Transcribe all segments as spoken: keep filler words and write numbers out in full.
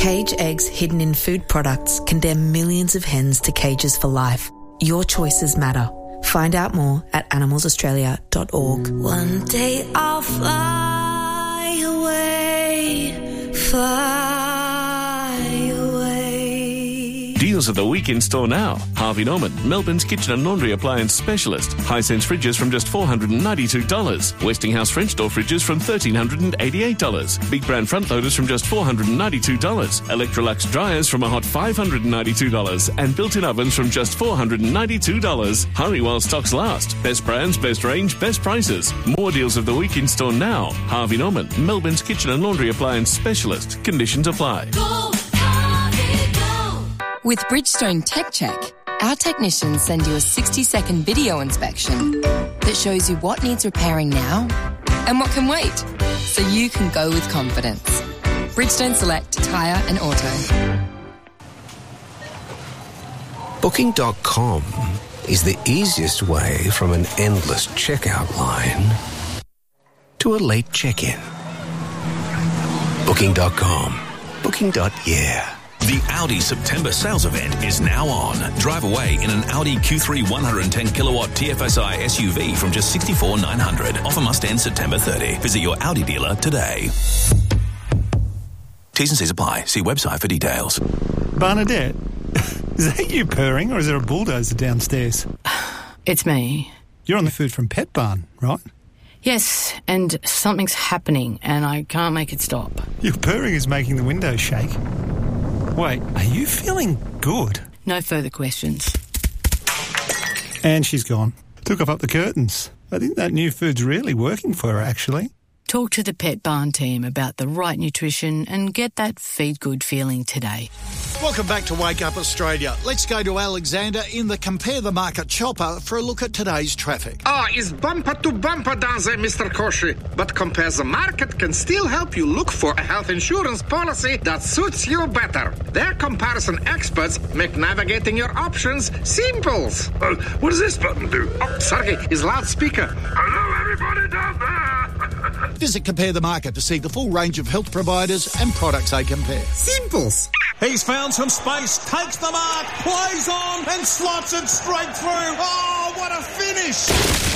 Cage eggs hidden in food products condemn millions of hens to cages for life. Your choices matter. Find out more at animals australia dot org. One day I'll fly away, fly away. Deals of the week in store now. Harvey Norman, Melbourne's kitchen and laundry appliance specialist. Hisense fridges from just four hundred ninety-two dollars. Westinghouse French door fridges from one thousand three hundred eighty-eight dollars. Big brand front loaders from just four hundred ninety-two dollars. Electrolux dryers from a hot five hundred ninety-two dollars. And built-in ovens from just four hundred ninety-two dollars. Hurry while stocks last. Best brands, best range, best prices. More deals of the week in store now. Harvey Norman, Melbourne's kitchen and laundry appliance specialist. Conditions apply. Go, Harvey, go. With Bridgestone Tech Check, our technicians send you a sixty-second video inspection that shows you what needs repairing now and what can wait, so you can go with confidence. Bridgestone Select Tyre and Auto. Booking dot com is the easiest way from an endless checkout line to a late check-in. Booking dot com. Booking. Yeah. The Audi September sales event is now on. Drive away in an Audi Q three one hundred ten kilowatt T F S I S U V from just sixty-four thousand nine hundred dollars. Offer must end September thirtieth. Visit your Audi dealer today. T's and C's apply. See website for details. Bernadette, is that you purring or is there a bulldozer downstairs? It's me. You're on the Food from Pet Barn, right? Yes, and something's happening and I can't make it stop. Your purring is making the windows shake. Wait, are you feeling good? No further questions. And she's gone. Took off up the curtains. I think that new food's really working for her, actually. Talk to the Pet Barn team about the right nutrition and get that feed good feeling today. Welcome back to Wake Up Australia. Let's go to Alexander in the Compare the Market chopper for a look at today's traffic. Ah, it's bumper to bumper down there, Mister Koshi. But Compare the Market can still help you look for a health insurance policy that suits you better. Their comparison experts make navigating your options simple. Uh, what does this button do? Oh, Sergey, is loudspeaker. Hello, everybody down there. Visit Compare the Market to see the full range of health providers and products they compare. Simples. He's found some space, takes the mark, plays on and slots it straight through. Oh, what a finish!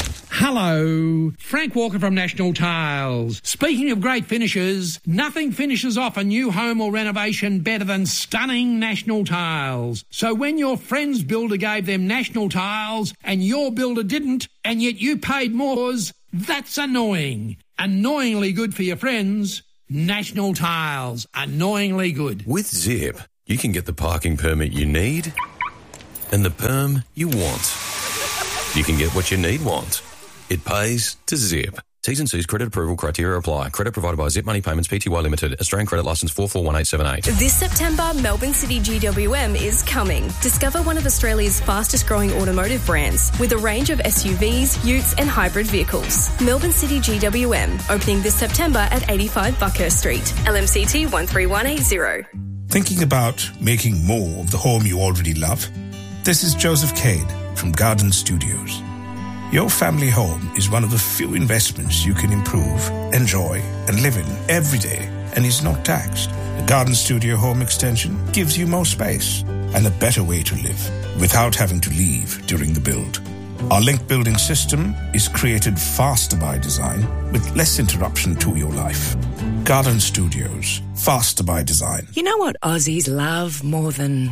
Hello, Frank Walker from National Tiles. Speaking of great finishes, nothing finishes off a new home or renovation better than stunning National Tiles. So when your friend's builder gave them National Tiles and your builder didn't, and yet you paid more, that's annoying. Annoyingly good for your friends. National Tiles. Annoyingly good. With Zip, you can get the parking permit you need and the perm you want. You can get what you need want. It pays to Zip. T's and C's credit approval criteria apply. Credit provided by Zip Money Payments Pty Limited. Australian credit licence four four one eight seven eight. This September, Melbourne City G W M is coming. Discover one of Australia's fastest growing automotive brands with a range of S U Vs, utes and hybrid vehicles. Melbourne City G W M, opening this September at eighty-five Buckhurst Street. L M C T one three one eight zero. Thinking about making more of the home you already love? This is Joseph Cade from Garden Studios. Your family home is one of the few investments you can improve, enjoy, and live in every day, and is not taxed. The Garden Studio Home Extension gives you more space and a better way to live without having to leave during the build. Our link building system is created faster by design with less interruption to your life. Garden Studios, faster by design. You know what Aussies love more than...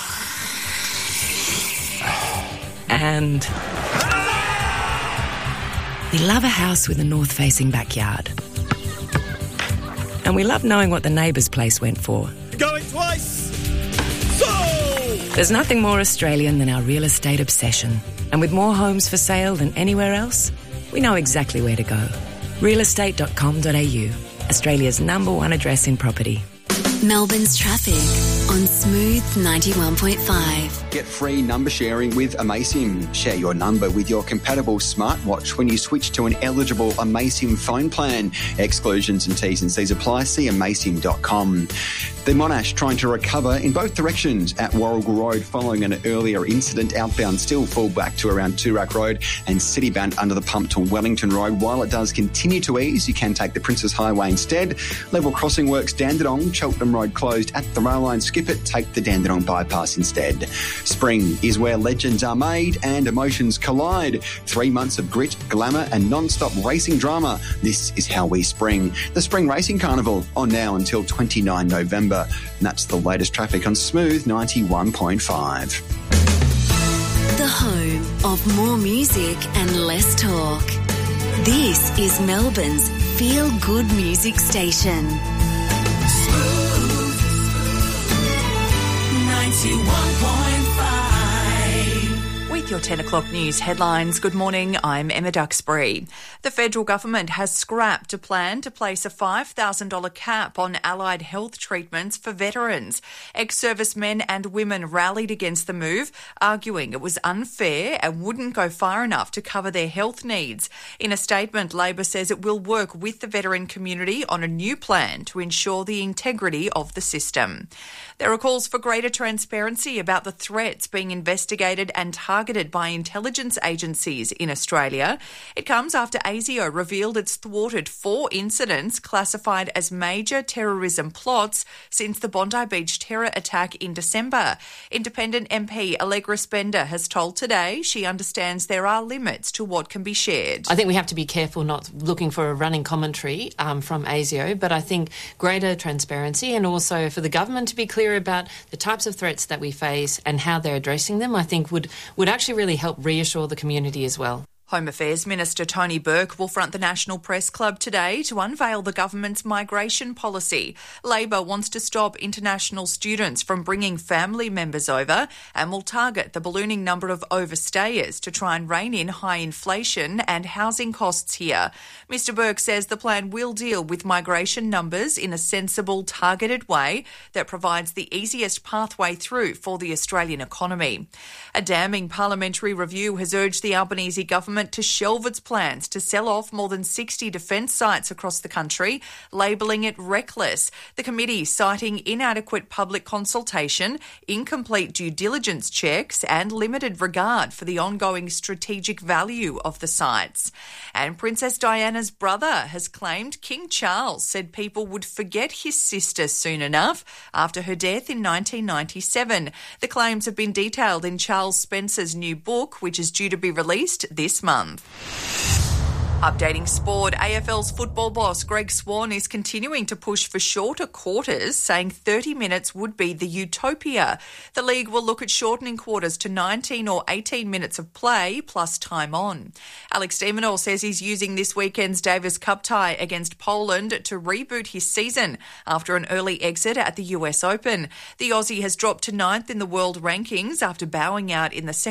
and... we love a house with a north-facing backyard. And we love knowing what the neighbour's place went for. Going twice! So! There's nothing more Australian than our real estate obsession. And with more homes for sale than anywhere else, we know exactly where to go. real estate dot com dot a u, Australia's number one address in property. Melbourne's traffic on Smooth ninety-one point five. Get free number sharing with Amasim. Share your number with your compatible smartwatch when you switch to an eligible Amasim phone plan. Exclusions and T's and C's apply. See amasim dot com. The Monash trying to recover in both directions at Warrigal Road following an earlier incident. Outbound still full back to around Toorak Road and citybound under the pump to Wellington Road. While it does continue to ease, you can take the Princes Highway instead. Level crossing works Dandenong, Cheltenham Adam Road closed at the rail line. Skip it, take the Dandenong bypass instead. Spring is where legends are made and emotions collide. Three months of grit, glamour and non-stop racing drama. This is how we spring. The Spring Racing Carnival on now until the twenty-ninth of November. And that's the latest traffic on Smooth ninety-one point five. The home of more music and less talk. This is Melbourne's feel-good music station. Smooth ninety-one point five. With your ten o'clock news headlines, good morning, I'm Emma Duxbury. The federal government has scrapped a plan to place a five thousand dollars cap on allied health treatments for veterans. Ex-servicemen and women rallied against the move, arguing it was unfair and wouldn't go far enough to cover their health needs. In a statement, Labor says it will work with the veteran community on a new plan to ensure the integrity of the system. There are calls for greater transparency about the threats being investigated and targeted by intelligence agencies in Australia. It comes after ASIO revealed it's thwarted four incidents classified as major terrorism plots since the Bondi Beach terror attack in December. Independent M P Allegra Spender has told Today she understands there are limits to what can be shared. I think we have to be careful not looking for a running commentary um, from ASIO, but I think greater transparency and also for the government to be clear about the types of threats that we face and how they're addressing them, I think would, would actually really help reassure the community as well. Home Affairs Minister Tony Burke will front the National Press Club today to unveil the government's migration policy. Labor wants to stop international students from bringing family members over and will target the ballooning number of overstayers to try and rein in high inflation and housing costs here. Mister Burke says the plan will deal with migration numbers in a sensible, targeted way that provides the easiest pathway through for the Australian economy. A damning parliamentary review has urged the Albanese government to shelve its plans to sell off more than sixty defence sites across the country, labelling it reckless. The committee citing inadequate public consultation, incomplete due diligence checks and limited regard for the ongoing strategic value of the sites. And Princess Diana's brother has claimed King Charles said people would forget his sister soon enough after her death in nineteen ninety-seven. The claims have been detailed in Charles Spencer's new book, which is due to be released this month. Updating sport, A F L's football boss Greg Swan is continuing to push for shorter quarters, saying thirty minutes would be the utopia. The league will look at shortening quarters to nineteen or eighteen minutes of play plus time on. Alex de Minaur says he's using this weekend's Davis Cup tie against Poland to reboot his season after an early exit at the U S Open. The Aussie has dropped to ninth in the world rankings after bowing out in the second